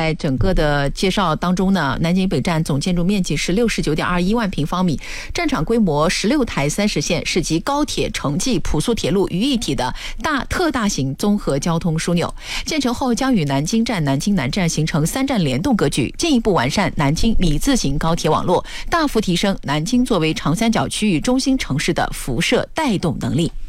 在整个的介绍当中呢，南京北站总建筑面积是69.21万平方米，站场规模16台30线，是集高铁、城际、普速铁路于一体的特大型综合交通枢纽。建成后将与南京站、南京南站形成3站联动格局，进一步完善南京米字形高铁网络，大幅提升南京作为长三角区域中心城市的辐射带动能力。